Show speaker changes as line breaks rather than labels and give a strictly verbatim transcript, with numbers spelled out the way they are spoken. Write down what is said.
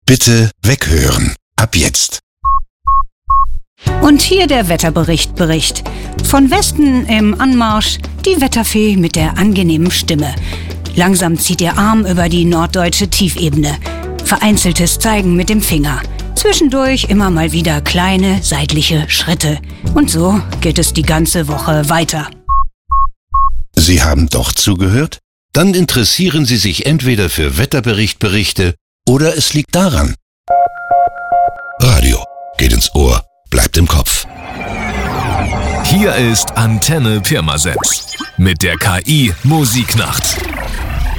Bitte weghören. Ab jetzt.
Und hier der Wetterbericht Bericht. Von Westen im Anmarsch die Wetterfee mit der angenehmen Stimme. Langsam zieht ihr Arm über die norddeutsche Tiefebene. Vereinzeltes Zeigen mit dem Finger. Zwischendurch immer mal wieder kleine seitliche Schritte. Und so geht es die ganze Woche weiter.
Sie haben doch zugehört? Dann interessieren Sie sich entweder für Wetterberichtberichte oder es liegt daran. Radio geht ins Ohr, bleibt im Kopf.
Hier ist Antenne Pirmasens mit der K I Musiknacht.